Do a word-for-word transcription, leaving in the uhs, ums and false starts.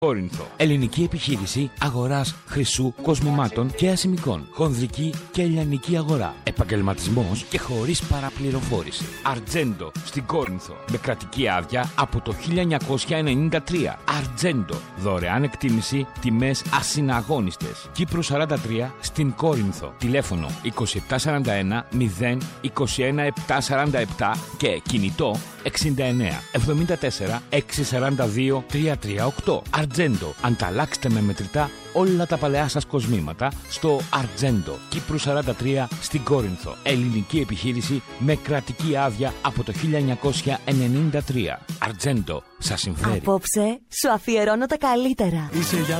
Κόρινθο. Ελληνική επιχείρηση αγοράς χρυσού, κοσμημάτων και ασημικών. Χονδρική και λιανική αγορά. Επαγγελματισμός και χωρίς παραπληροφόρηση. Αρτζέντο στην Κόρινθο. Με κρατική άδεια από το χίλια εννιακόσια ενενήντα τρία. Αρτζέντο. Δωρεάν εκτίμηση, τιμές ασυναγώνιστες. Κύπρου σαράντα τρία στην Κόρινθο. Τηλέφωνο είκοσι επτά σαράντα ένα μηδέν είκοσι ένα επτακόσια σαράντα επτά και κινητό εξήντα εννέα εβδομήντα τέσσερα εξακόσια σαράντα δύο τριακόσια τριάντα οκτώ. Αρτζέντο. Ανταλλάξτε με μετρητά όλα τα παλαιά σας κοσμήματα στο Αρτζέντο. Κύπρου σαράντα τρία στην Κόρινθο. Ελληνική επιχείρηση με κρατική άδεια από το χίλια εννιακόσια ενενήντα τρία. Αρτζέντο. Σας συμφέρει. Απόψε σου αφιερώνω τα καλύτερα. Είσαι για